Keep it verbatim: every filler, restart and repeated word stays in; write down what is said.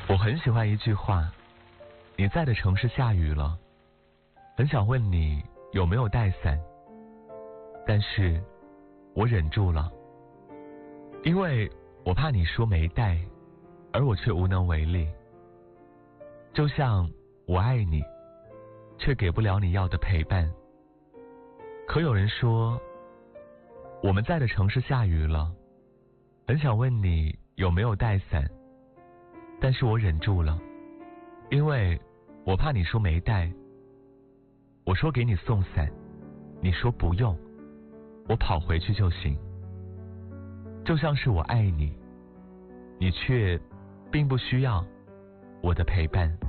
我很喜欢一句话，你在的城市下雨了，很想问你有没有带伞，但是我忍住了，因为我怕你说没带，而我却无能为力。就像我爱你，却给不了你要的陪伴。可有人说，我们在的城市下雨了，很想问你有没有带伞，但是我忍住了，因为我怕你说没带。我说给你送伞，你说不用，我跑回去就行。就像是我爱你，你却并不需要我的陪伴。